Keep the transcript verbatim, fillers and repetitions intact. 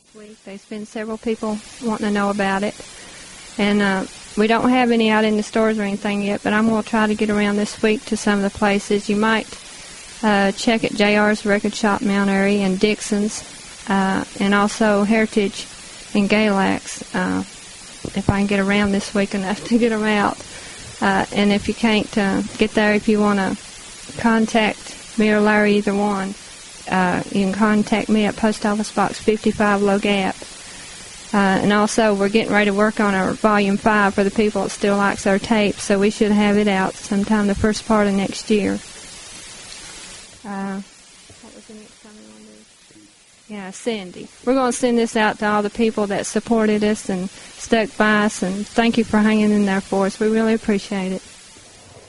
week. There's been several people wanting to know about it. And uh, we don't have any out in the stores or anything yet, but I'm going to try to get around this week to some of the places. You might uh, check at J R's Record Shop, Mount Airy, and Dixon's, uh, and also Heritage and Galax, uh, if I can get around this week enough to get them out. Uh, and if you can't uh, get there, if you want to contact me or Larry, either one, uh, you can contact me at Post Office Box fifty-five, Low Gap. Uh, and also, we're getting ready to work on our Volume five for the people that still likes our tapes, so we should have it out sometime the first part of next year. Uh, what was the next time we want to do? Yeah, Cindy. We're going to send this out to all the people that supported us and stuck by us, and thank you for hanging in there for us. We really appreciate it.